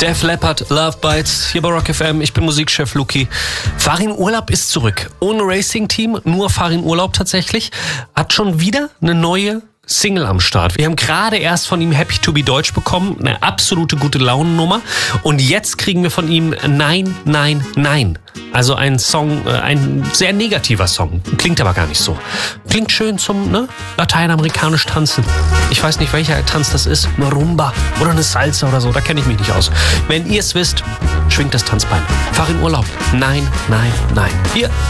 Def Leppard, Love Bites, hier bei Rock FM. Ich bin Musikchef Luki. Farin Urlaub ist zurück. Ohne Racing-Team, nur Farin Urlaub tatsächlich. Hat schon wieder eine neue Single am Start. Wir haben gerade erst von ihm Happy to be Deutsch bekommen. Eine absolute gute Launennummer. Und jetzt kriegen wir von ihm Nein, Nein, Nein. Also ein Song, ein sehr negativer Song. Klingt aber gar nicht so. Klingt schön zum lateinamerikanisch Tanzen. Ich weiß nicht, welcher Tanz das ist. Eine Rumba oder eine Salsa oder so. Da kenne ich mich nicht aus. Wenn ihr es wisst, schwingt das Tanzbein. Farin Urlaub. Nein, nein, nein. Hier